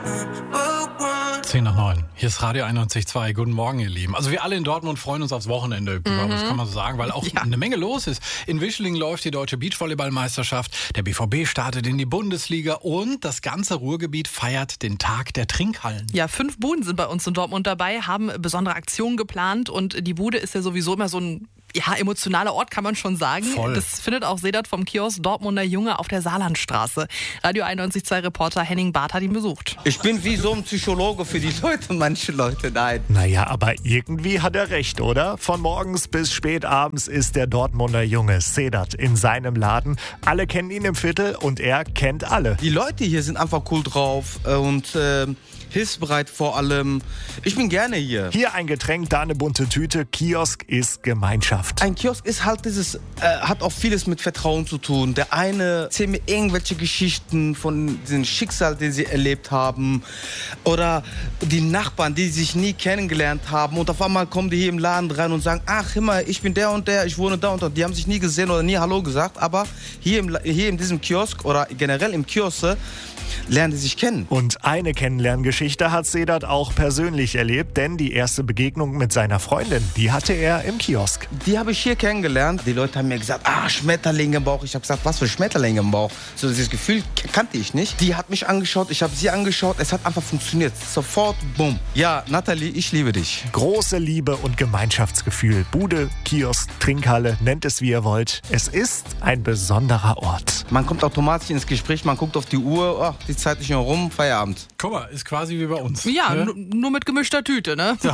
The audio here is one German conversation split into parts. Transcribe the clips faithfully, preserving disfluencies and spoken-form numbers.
zehn nach neun. Hier ist Radio einundneunzig Komma zwei. Guten Morgen, ihr Lieben. Also wir alle in Dortmund freuen uns aufs Wochenende. Mhm. Das kann man so sagen, weil auch ja. eine Menge los ist. In Wischlingen läuft die Deutsche Beachvolleyballmeisterschaft. Der B V B startet in die Bundesliga und das ganze Ruhrgebiet feiert den Tag der Trinkhallen. Ja, fünf Buden sind bei uns in Dortmund dabei, haben besondere Aktionen geplant und die Bude ist ja sowieso immer so ein ja, emotionaler Ort, kann man schon sagen. Voll. Das findet auch Sedat vom Kiosk Dortmunder Junge auf der Saarlandstraße. Radio einundneunzig Komma zwei Reporter Henning Barth hat ihn besucht. Ich bin wie so ein Psychologe für die Leute, manche Leute, nein. Naja, aber irgendwie hat er recht, oder? Von morgens bis spät abends ist der Dortmunder Junge Sedat in seinem Laden. Alle kennen ihn im Viertel und er kennt alle. Die Leute hier sind einfach cool drauf und äh, hilfsbereit vor allem. Ich bin gerne hier. Hier ein Getränk, da eine bunte Tüte. Kiosk ist Gemeinschaft. Ein Kiosk ist halt dieses, äh, hat auch vieles mit Vertrauen zu tun. Der eine erzählt mir irgendwelche Geschichten von diesem Schicksal, den sie erlebt haben. Oder die Nachbarn, die sich nie kennengelernt haben. Und auf einmal kommen die hier im Laden rein und sagen, ach, hör mal, ich bin der und der, ich wohne da und da. Die haben sich nie gesehen oder nie Hallo gesagt. Aber hier, im, hier in diesem Kiosk oder generell im Kiosk lernen die sich kennen. Und eine Kennenlerngeschichte hat Sedat auch persönlich erlebt, denn die erste Begegnung mit seiner Freundin, die hatte er im Kiosk. Die habe ich hier kennengelernt. Die Leute haben mir gesagt, ah, Schmetterlinge im Bauch. Ich habe gesagt, was für Schmetterlinge im Bauch? So dieses Gefühl kannte ich nicht. Die hat mich angeschaut, ich habe sie angeschaut. Es hat einfach funktioniert. Sofort, bumm. Ja, Nathalie, ich liebe dich. Große Liebe und Gemeinschaftsgefühl. Bude, Kiosk, Trinkhalle, nennt es wie ihr wollt. Es ist ein besonderer Ort. Man kommt automatisch ins Gespräch, man guckt auf die Uhr, oh, die Zeit ist schon rum, Feierabend. Guck mal, ist quasi wie bei uns. Ja, ne? n- nur mit gemischter Tüte, ne? Ja.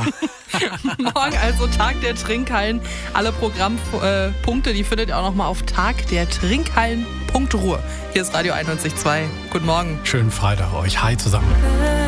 Morgen also Tag der Trinkhallen. Alle Programmpunkte, äh, die findet ihr auch nochmal auf tagdertrinkhallen punkt ruhr. Hier ist Radio einundneunzig Komma zwei. Guten Morgen. Schönen Freitag euch. Hi zusammen.